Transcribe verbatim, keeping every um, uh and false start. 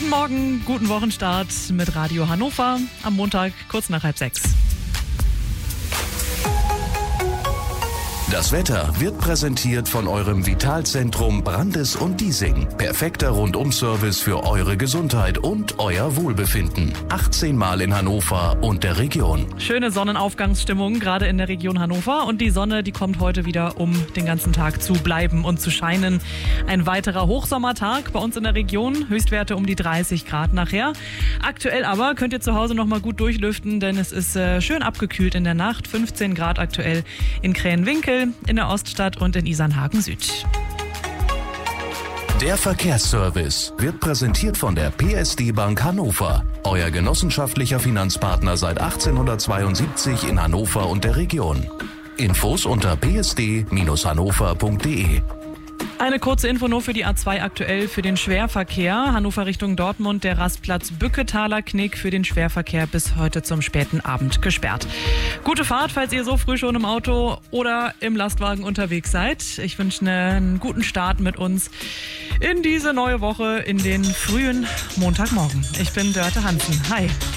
Guten Morgen, guten Wochenstart mit Radio Hannover am Montag kurz nach halb sechs. Das Wetter wird präsentiert von eurem Vitalzentrum Brandes und Diesing. Perfekter Rundum-Service für eure Gesundheit und euer Wohlbefinden. achtzehn Mal in Hannover und der Region. Schöne Sonnenaufgangsstimmung, gerade in der Region Hannover. Und die Sonne, die kommt heute wieder, um den ganzen Tag zu bleiben und zu scheinen. Ein weiterer Hochsommertag bei uns in der Region. Höchstwerte um die dreißig Grad nachher. Aktuell aber könnt ihr zu Hause noch mal gut durchlüften, denn es ist äh, schön abgekühlt in der Nacht. fünfzehn Grad aktuell in Krähenwinkel, in der Oststadt und in Isernhagen Süd. Der Verkehrsservice wird präsentiert von der P S D Bank Hannover. Euer genossenschaftlicher Finanzpartner seit achtzehnhundertzweiundsiebzig in Hannover und der Region. Infos unter p s d Bindestrich hannover punkt d e. Eine kurze Info nur für die A zwei aktuell für den Schwerverkehr. Hannover Richtung Dortmund, der Rastplatz Bücketaler Knick für den Schwerverkehr bis heute zum späten Abend gesperrt. Gute Fahrt, falls ihr so früh schon im Auto oder im Lastwagen unterwegs seid. Ich wünsche einen guten Start mit uns in diese neue Woche, in den frühen Montagmorgen. Ich bin Dörte Hansen. Hi.